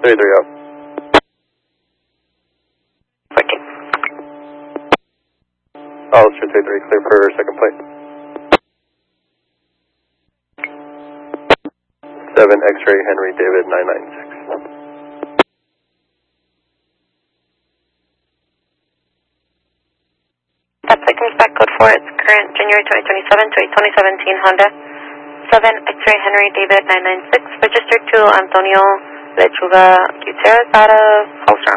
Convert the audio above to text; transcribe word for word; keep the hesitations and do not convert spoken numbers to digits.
three three up. fourteen. Hollister three three, clear for second plate. seven X-ray Henry David nine nine six. That's it, comes back code four, it's current January twenty twenty-seven to a twenty seventeen Honda. seven X-ray Henry David nine nine six, registered to Antonio Lechuga Gutierrez out of Hollister.